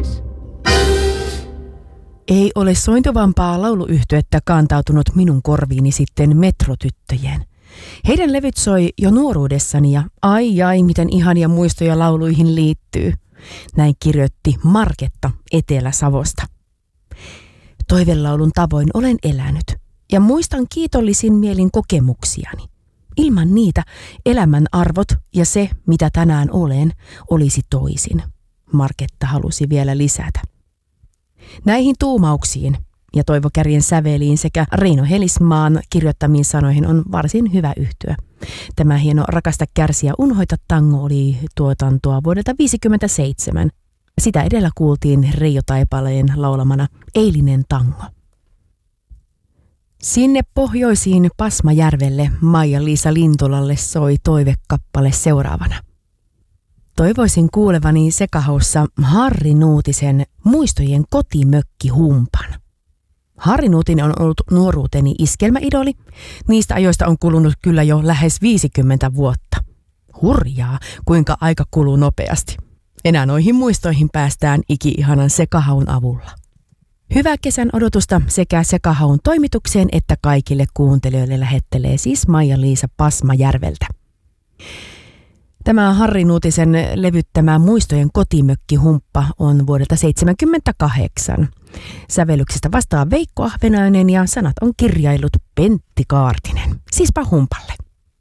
Ei ole sointuvampaa lauluyhtyettä kantautunut minun korviini sitten Metrotyttöjen. Heidän levyt soi jo nuoruudessani ja ai miten ihania muistoja lauluihin liittyy. Näin kirjoitti Marketta Etelä-Savosta. Toivelaulun tavoin olen elänyt ja muistan kiitollisin mielin kokemuksiani. Ilman niitä elämän arvot ja se, mitä tänään olen, olisi toisin. Marketta halusi vielä lisätä. Näihin tuumauksiin ja Toivo Kärjen säveliin sekä Reino Helismaan kirjoittamiin sanoihin on varsin hyvä yhtyä. Tämä hieno Rakasta kärsiä unhoita tango oli tuotantoa vuodelta 1957. Sitä edellä kuultiin Reijo Taipaleen laulamana Eilinen tango. Sinne pohjoisiin Pasmajärvelle Maija-Liisa Lintulalle soi toivekappale seuraavana. Toivoisin kuulevani sekahaussa Harri Nuutisen Muistojen kotimökki humpan. Harri Nuutinen on ollut nuoruuteni iskelmäidoli. Niistä ajoista on kulunut kyllä jo lähes 50 vuotta. Hurjaa, kuinka aika kuluu nopeasti. Enää noihin muistoihin päästään iki-ihanan sekahaun avulla. Hyvää kesän odotusta sekä sekahaun toimitukseen että kaikille kuuntelijoille lähettelee siis Maija-Liisa Pasmajärveltä. Tämä Harri Nuutisen levyttämä Muistojen kotimökki humppa on vuodelta 1978. Sävellyksestä vastaa Veikko Ahvenainen ja sanat on kirjailut Pentti Kaartinen. Siispä humpalle.